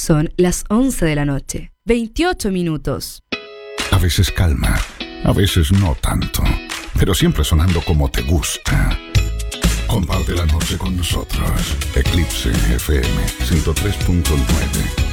Son las 11 de la noche, 28 minutos. A veces calma, a veces no tanto, pero siempre sonando como te gusta. Comparte la noche con nosotros. Eclipse FM 103.9.